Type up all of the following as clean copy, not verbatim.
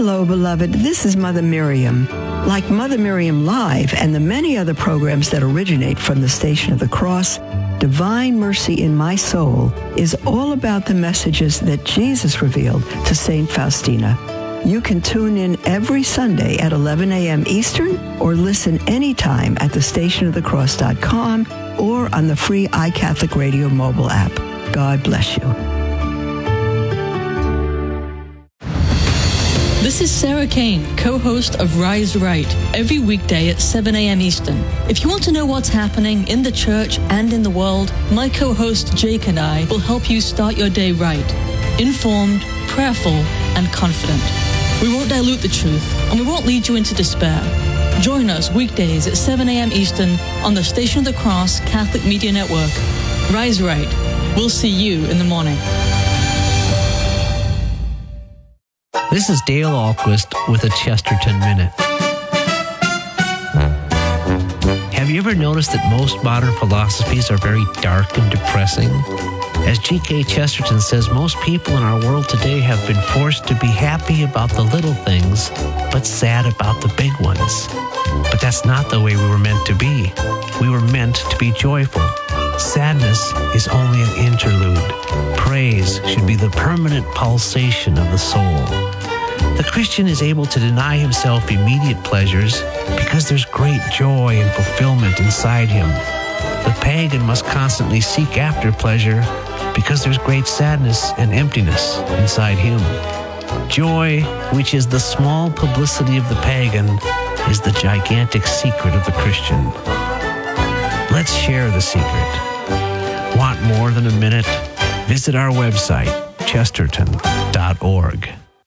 Hello, beloved. This is Mother Miriam. Like Mother Miriam Live and the many other programs that originate from the Station of the Cross, Divine Mercy in My Soul is all about the messages that Jesus revealed to St. Faustina. You can tune in every Sunday at 11 a.m. Eastern or listen anytime at thestationofthecross.com or on the free iCatholic Radio mobile app. God bless you. This is Sarah Kane, co-host of Rise Right, every weekday at 7 a.m. Eastern. If you want to know what's happening in the church and in the world, my co-host Jake and I will help you start your day right, informed, prayerful, and confident. We won't dilute the truth, and we won't lead you into despair. Join us weekdays at 7 a.m. Eastern on the Station of the Cross Catholic Media Network. Rise Right. We'll see you in the morning. This is Dale Ahlquist with a Chesterton Minute. Have you ever noticed that most modern philosophies are very dark and depressing? As G.K. Chesterton says, most people in our world today have been forced to be happy about the little things, but sad about the big ones. But that's not the way we were meant to be. We were meant to be joyful. Sadness is only an interlude. Praise should be the permanent pulsation of the soul. The Christian is able to deny himself immediate pleasures because there's great joy and fulfillment inside him. The pagan must constantly seek after pleasure because there's great sadness and emptiness inside him. Joy, which is the small publicity of the pagan, is the gigantic secret of the Christian. Let's share the secret. Want more than a minute? Visit our website, chesterton.org.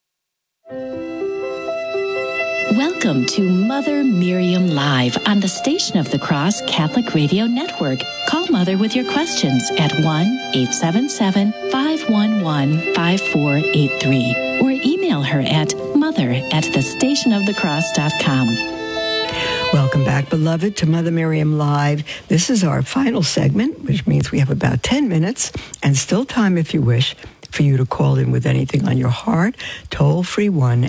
Welcome to Mother Miriam Live on the Station of the Cross Catholic Radio Network. Call Mother with your questions at 1-877-511-5483 or email her at mother@thestationofthecross.com. Welcome back, beloved, to Mother Miriam Live. This is our final segment, which means we have about 10 minutes and still time, if you wish, for you to call in with anything on your heart. Toll free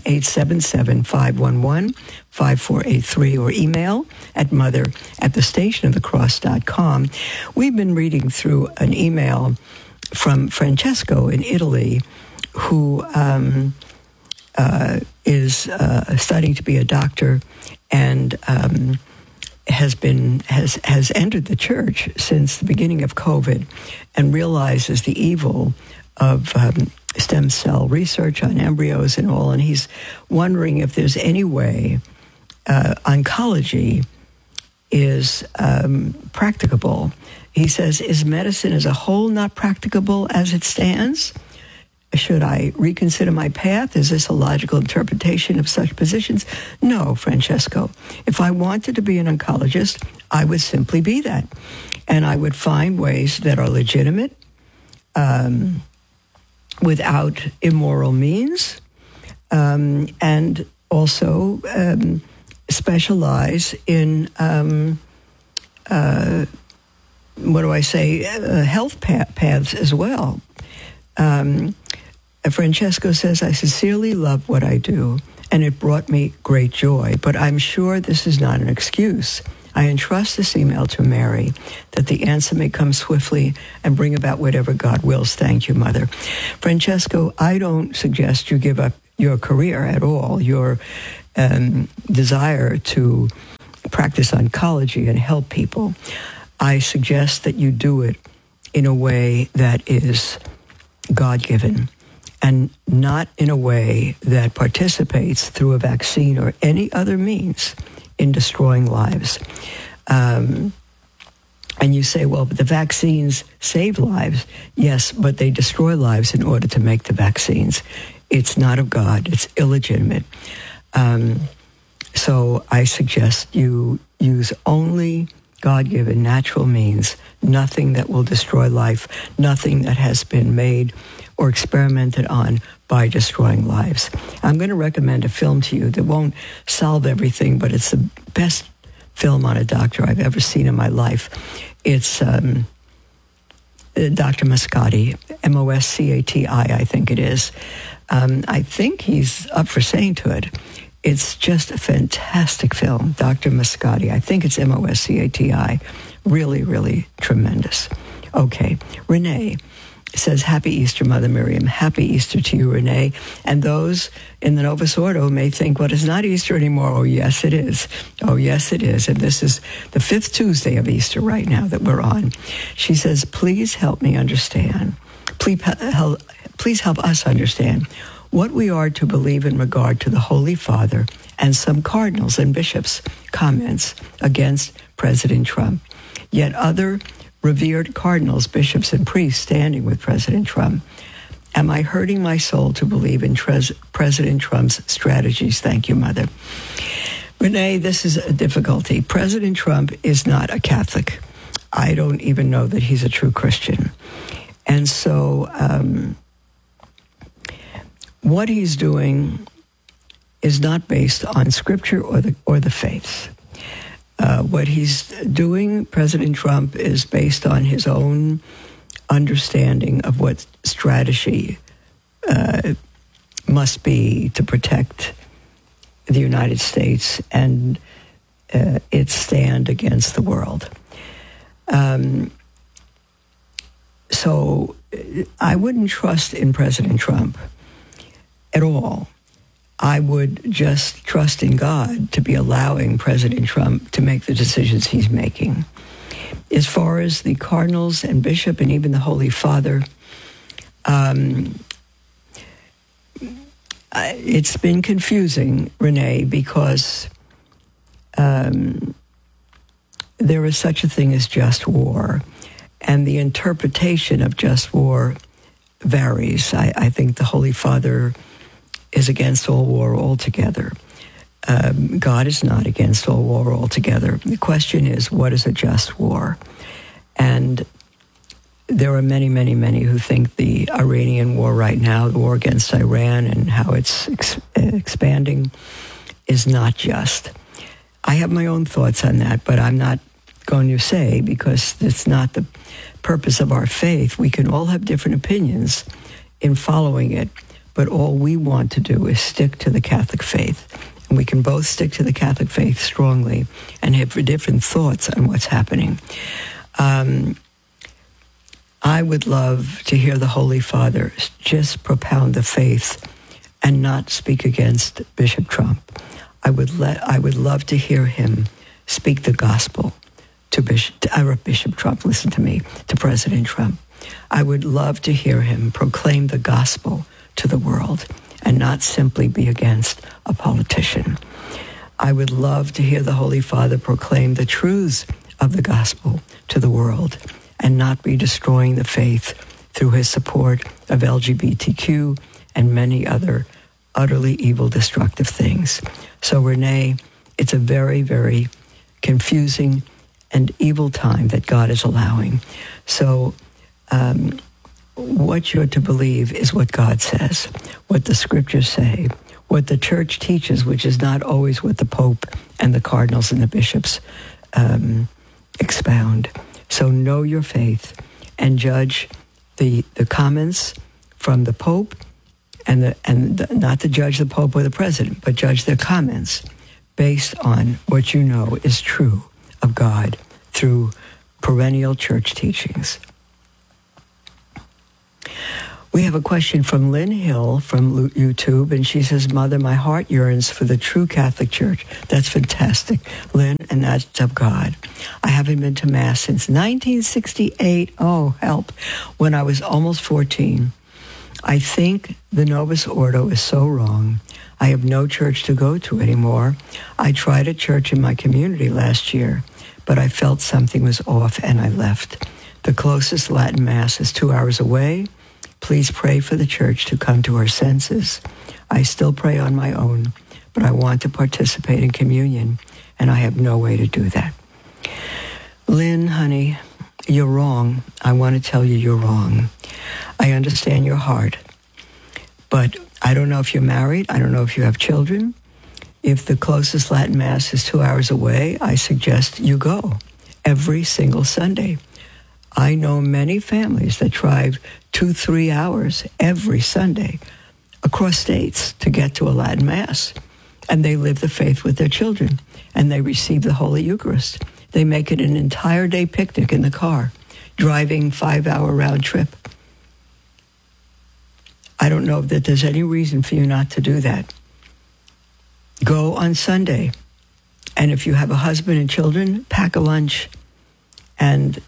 1-877-511-5483 or email at mother@thestationofthecross.com. We've been reading through an email from Francesco in Italy, who is studying to be a doctor and has entered the church since the beginning of COVID and realizes the evil of stem cell research on embryos and all, and he's wondering if there's any way oncology is practicable. He says, is medicine as a whole not practicable as it stands? Should I reconsider my path? Is this a logical interpretation of such positions? No, Francesco. If I wanted to be an oncologist, I would simply be that. And I would find ways that are legitimate, without immoral means, and also specialize in, health paths as well. Francesco says, I sincerely love what I do, and it brought me great joy, but I'm sure this is not an excuse. I entrust this email to Mary, that the answer may come swiftly and bring about whatever God wills. Thank you, Mother. Francesco, I don't suggest you give up your career at all, your desire to practice oncology and help people. I suggest that you do it in a way that is God-given, and not in a way that participates through a vaccine or any other means in destroying lives. And you say, well, but the vaccines save lives. Yes, but they destroy lives in order to make the vaccines. It's not of God. It's illegitimate. So I suggest you use only God-given natural means, nothing that will destroy life, nothing that has been made or experimented on by destroying lives. I'm going to recommend a film to you that won't solve everything, but it's the best film on a doctor I've ever seen in my life. It's Dr. Moscati, Moscati, I think it is. I think he's up for sainthood. It's just a fantastic film. Dr. Moscati, I think it's Moscati. Really, really tremendous. Okay, Renee says, Happy Easter, Mother Miriam. Happy Easter to you, Renee. And those in the Novus Ordo may think, well, it's not Easter anymore. Oh, yes, it is. Oh, yes, it is. And this is the 5th Tuesday of Easter right now that we're on. She says, please help me understand. Please help us understand what we are to believe in regard to the Holy Father and some cardinals and bishops' comments against President Trump. Yet other revered cardinals, bishops, and priests standing with President Trump. Am I hurting my soul to believe in President Trump's strategies? Thank you, Mother. Renee, this is a difficulty. President Trump is not a Catholic. I don't even know that he's a true Christian. And so what he's doing is not based on Scripture or the faith. What he's doing, President Trump, is based on his own understanding of what strategy must be to protect the United States and its stand against the world. So I wouldn't trust in President Trump at all. I would just trust in God to be allowing President Trump to make the decisions he's making. As far as the cardinals and bishop and even the Holy Father, it's been confusing, Renee, because there is such a thing as just war, and the interpretation of just war varies. I think the Holy Father is against all war altogether. God is not against all war altogether. The question is, what is a just war? And there are many, many, many who think the Iranian war right now, the war against Iran and how it's expanding, is not just. I have my own thoughts on that, but I'm not going to say, because it's not the purpose of our faith. We can all have different opinions in following it, but all we want to do is stick to the Catholic faith. And we can both stick to the Catholic faith strongly and have different thoughts on what's happening. I would love to hear the Holy Father just propound the faith and not speak against Bishop Trump. I would love to hear him speak the gospel to Bishop Trump, listen to me, to President Trump. I would love to hear him proclaim the gospel to the world and not simply be against a politician. I would love to hear the Holy Father proclaim the truths of the gospel to the world and not be destroying the faith through his support of LGBTQ and many other utterly evil, destructive things. So, Renee, it's a very, very confusing and evil time that God is allowing. So, what you're to believe is what God says, what the scriptures say, what the church teaches, which is not always what the Pope and the cardinals and the bishops expound. So know your faith and judge the comments from the Pope and not to judge the Pope or the President, but judge their comments based on what you know is true of God through perennial church teachings. We have a question from Lynn Hill from YouTube, and she says, Mother, my heart yearns for the true Catholic Church. That's fantastic, Lynn, and that's of God. I haven't been to Mass since 1968. Oh, help. When I was almost 14. I think the Novus Ordo is so wrong. I have no church to go to anymore. I tried a church in my community last year, but I felt something was off and I left. The closest Latin Mass is 2 hours away. Please pray for the church to come to her senses. I still pray on my own, but I want to participate in communion, and I have no way to do that. Lynn, honey, you're wrong. I want to tell you you're wrong. I understand your heart, but I don't know if you're married. I don't know if you have children. If the closest Latin Mass is 2 hours away, I suggest you go every single Sunday. I know many families that drive 2-3 hours every Sunday across states to get to a Latin Mass. And they live the faith with their children. And they receive the Holy Eucharist. They make it an entire day picnic in the car, driving 5-hour round trip. I don't know that there's any reason for you not to do that. Go on Sunday. And if you have a husband and children, pack a lunch and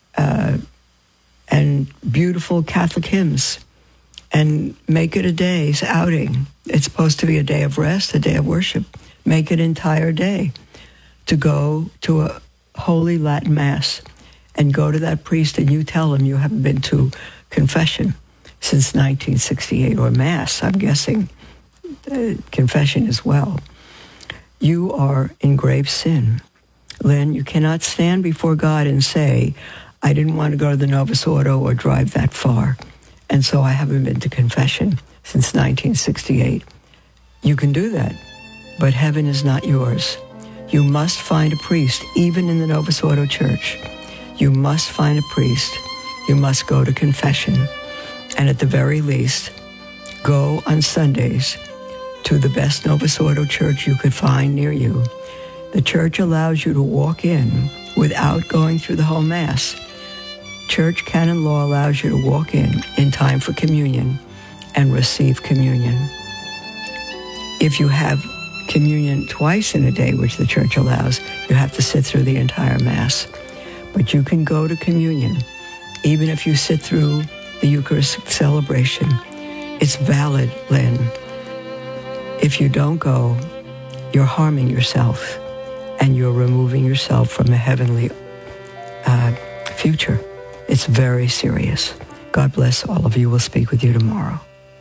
beautiful Catholic hymns, and make it a day's outing. It's supposed to be a day of rest, a day of worship. Make it an entire day to go to a holy Latin Mass and go to that priest and you tell him you haven't been to confession since 1968, or Mass, I'm guessing, confession as well. You are in grave sin. Lynn, you cannot stand before God and say, I didn't want to go to the Novus Ordo or drive that far, and so I haven't been to confession since 1968. You can do that, but heaven is not yours. You must find a priest, even in the Novus Ordo Church. You must find a priest. You must go to confession. And at the very least, go on Sundays to the best Novus Ordo church you could find near you. The church allows you to walk in without going through the whole Mass. Church canon law allows you to walk in time for communion and receive communion. If you have communion twice in a day, which the church allows, you have to sit through the entire Mass. But you can go to communion, even if you sit through the Eucharistic celebration. It's valid, Lynn. If you don't go, you're harming yourself, and you're removing yourself from the heavenly future. It's very serious. God bless all of you. We'll speak with you tomorrow.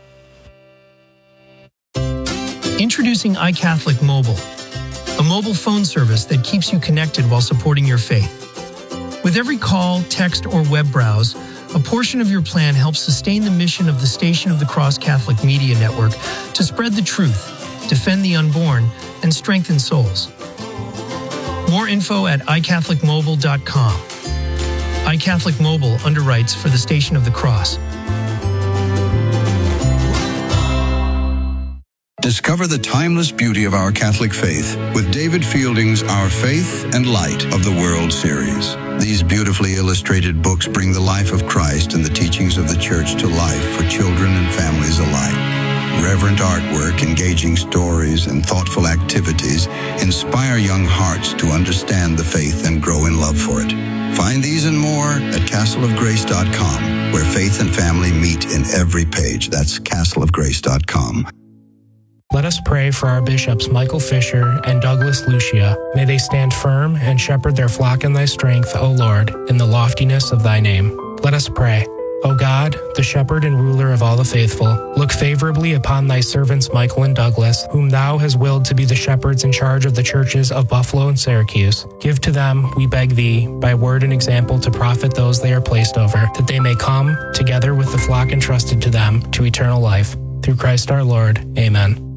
Introducing iCatholic Mobile, a mobile phone service that keeps you connected while supporting your faith. With every call, text, or web browse, a portion of your plan helps sustain the mission of the Station of the Cross Catholic Media Network to spread the truth, defend the unborn, and strengthen souls. More info at iCatholicMobile.com. iCatholic Mobile underwrites for the Station of the Cross. Discover the timeless beauty of our Catholic faith with David Fielding's Our Faith and Light of the World series. These beautifully illustrated books bring the life of Christ and the teachings of the Church to life for children and families alike. Reverent artwork, engaging stories, and thoughtful activities inspire young hearts to understand the faith and grow in love for it. Find these and more at castleofgrace.com, where faith and family meet in every page. That's castleofgrace.com. Let us pray for our bishops Michael Fisher and Douglas Lucia. May they stand firm and shepherd their flock in thy strength, O Lord, in the loftiness of thy name. Let us pray. O God, the shepherd and ruler of all the faithful, look favorably upon thy servants Michael and Douglas, whom thou hast willed to be the shepherds in charge of the churches of Buffalo and Syracuse. Give to them, we beg thee, by word and example to profit those they are placed over, that they may come, together with the flock entrusted to them, to eternal life. Through Christ our Lord. Amen.